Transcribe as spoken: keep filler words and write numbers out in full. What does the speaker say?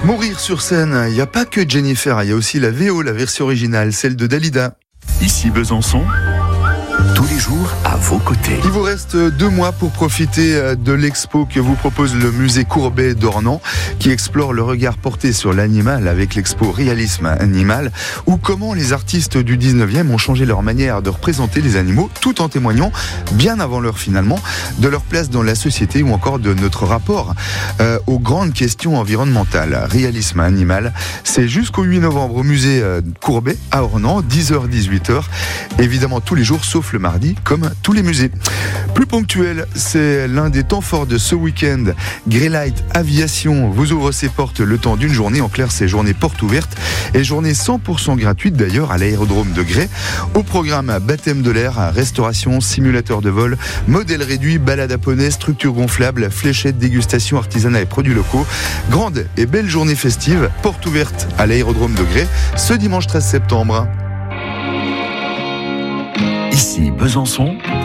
Mourir sur scène, il n'y a pas que Jennifer, il y a aussi la V O, la version originale, celle de Dalida. Ici Besançon, tous les jours à vos côtés. Il vous reste deux mois pour profiter de l'expo que vous propose le musée Courbet d'Ornans, qui explore le regard porté sur l'animal avec l'expo Réalisme Animal, ou comment les artistes du dix-neuvième ont changé leur manière de représenter les animaux, tout en témoignant, bien avant l'heure finalement, de leur place dans la société ou encore de notre rapport euh, aux grandes questions environnementales. Réalisme Animal, c'est jusqu'au huit novembre au musée euh, Courbet à Ornans, dix heures dix-huit heures, évidemment tous les jours sauf le mardi, comme tous les musées. Plus ponctuel, c'est l'un des temps forts de ce week-end. Greylight Aviation vous ouvre ses portes le temps d'une journée. En clair, c'est journée porte ouverte et journée cent pour cent gratuite d'ailleurs à l'aérodrome de Grey. Au programme baptême de l'air, restauration, simulateur de vol, modèle réduit, balade à poney, structure gonflable, fléchette, dégustation, artisanat et produits locaux. Grande et belle journée festive, porte ouverte à l'aérodrome de Grey ce dimanche treize septembre. Ici Besançon,